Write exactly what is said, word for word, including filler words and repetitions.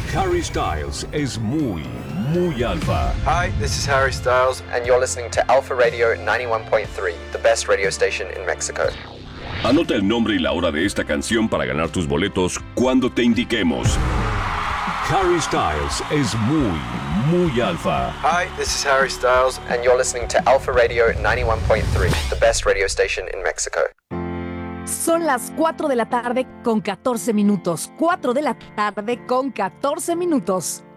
Harry Styles es muy, muy alfa. Hi, this is Harry Styles, and you're listening to Alpha Radio ninety-one point three, the best radio station in Mexico. Anota el nombre y la hora de esta canción para ganar tus boletos cuando te indiquemos. Harry Styles es muy, muy alfa. Hi, this is Harry Styles, and you're listening to Alpha Radio ninety-one point three, the best radio station in Mexico. Son las cuatro de la tarde con catorce minutos. cuatro de la tarde con catorce minutos.